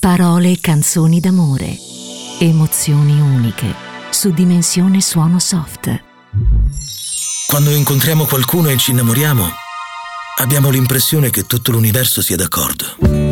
Parole e canzoni d'amore. Emozioni uniche su Dimensione Suono Soft. Quando incontriamo qualcuno e ci innamoriamo, abbiamo l'impressione che tutto l'universo sia d'accordo.